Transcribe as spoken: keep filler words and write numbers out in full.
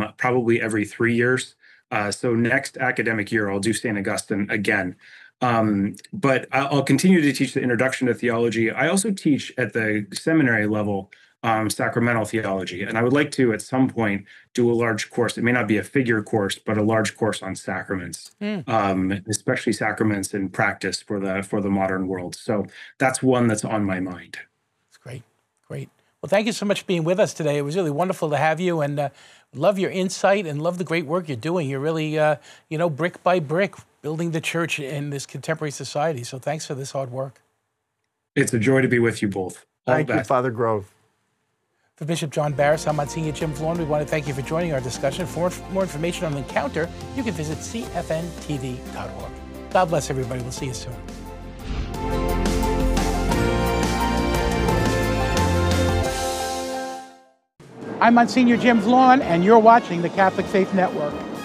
uh, probably every three years. Uh, so next academic year, I'll do Saint Augustine again. Um, but I'll continue to teach the introduction to theology. I also teach at the seminary level um, sacramental theology, and I would like to at some point do a large course. It may not be a figure course, but a large course on sacraments, Mm. um, especially sacraments in practice for the for the modern world. So that's one that's on my mind. That's great, great. Well, thank you so much for being with us today. It was really wonderful to have you, and uh, love your insight and love the great work you're doing. You're really, uh, you know, brick by brick, building the church in this contemporary society. So thanks for this hard work. It's a joy to be with you both. All Thank the you, best. Father Grove. For Bishop John Barris, I'm Monsignor Jim Florin. We want to thank you for joining our discussion. For more information on the Encounter, you can visit c f n t v dot org. God bless everybody. We'll see you soon. I'm Monsignor Jim Florin, and you're watching the Catholic Faith Network.